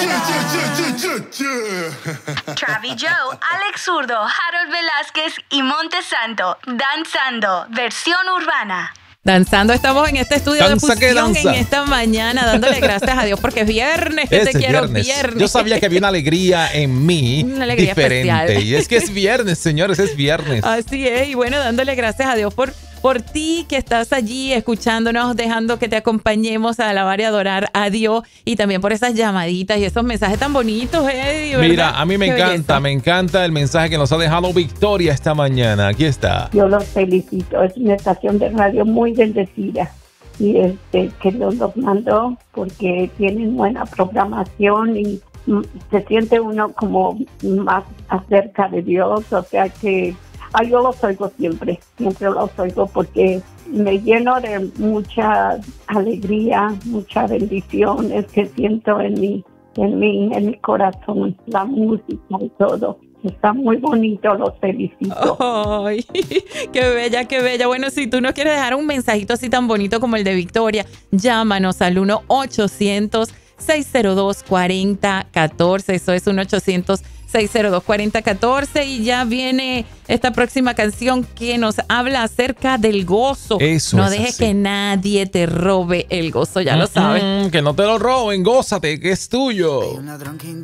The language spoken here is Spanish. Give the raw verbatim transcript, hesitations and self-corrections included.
Travi Joe, Alex Zurdo, Harold Velázquez y Montesanto, danzando, versión urbana. Danzando, estamos en este estudio Danza de que fusión danza. en esta mañana, dándole gracias a Dios porque es viernes, que Ese te quiero viernes. viernes. Yo sabía que había una alegría en mí Una alegría diferente. especial. Y es que es viernes, señores, es viernes. Así es, y bueno, dándole gracias a Dios por, por ti que estás allí escuchándonos, dejando que te acompañemos a alabar y adorar a Dios y también por esas llamaditas y esos mensajes tan bonitos, Eddie, ¿verdad? Mira, a mí me Qué encanta, belleza. me encanta el mensaje que nos ha dejado Victoria esta mañana. Aquí está. Yo los felicito, es una estación de radio muy bendecida y este que Dios los mandó porque tienen buena programación y mm, se siente uno como más acerca de Dios, o sea que ah, yo los oigo siempre, siempre los oigo porque me lleno de mucha alegría, mucha bendición, es que siento en mi, en mi, en mi corazón, la música y todo. Está muy bonito, los felicito. Ay, qué bella, qué bella. Bueno, si tú nos quieres dejar un mensajito así tan bonito como el de Victoria, llámanos al uno ochocientos seis cero dos cuatro cero uno cuatro. Eso es uno ochocientos seis cero dos cuatro cero uno cuatro. Y ya viene esta próxima canción que nos habla acerca del gozo. Eso no es dejes así. que nadie te robe el gozo, ya lo sabes. Mm, que no te lo roben, gózate, que es tuyo.